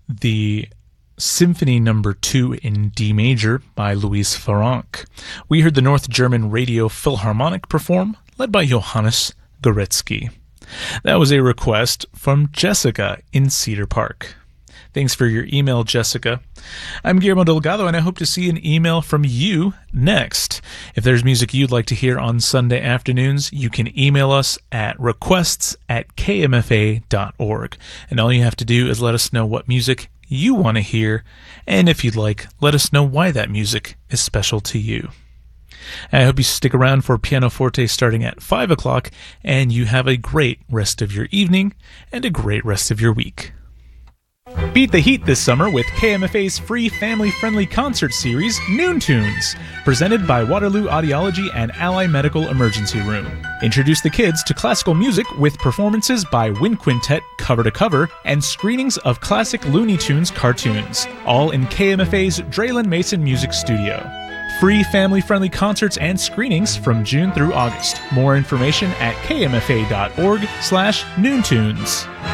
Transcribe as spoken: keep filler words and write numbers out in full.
the Symphony Number two in D major by Louis Farrenc. We heard the North German Radio Philharmonic perform, led by Johannes Goretzky. That was a request from Jessica in Cedar Park. Thanks for your email, Jessica. I'm Guillermo Delgado, and I hope to see an email from you next. If there's music you'd like to hear on Sunday afternoons, you can email us at requests at k m f a dot org. And all you have to do is let us know what music you want to hear, and if you'd like, let us know why that music is special to you. I hope you stick around for Pianoforte starting at five o'clock, and you have a great rest of your evening and a great rest of your week. Beat the heat this summer with K M F A's free family-friendly concert series, Noon Tunes, presented by Waterloo Audiology and Ally Medical Emergency Room. Introduce the kids to classical music with performances by Wind Quintet cover to cover and screenings of classic Looney Tunes cartoons, all in K M F A's Draylen Mason Music Studio. Free family-friendly concerts and screenings from June through August. More information at k m f a dot org slash noontunes.